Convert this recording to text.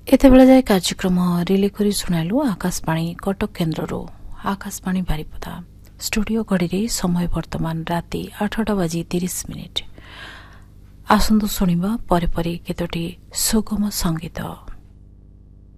एतेबेला जाए कार्यक्रम रिले करी सुनालु आकाशवाणी कटक केन्द्रରୁ आकाशवाणी बारिपदा स्टूडियो घड़ी समय वर्तमान राति 8:30 आसंतु शुणिबा परे परे केतोटी सुगम संगीत।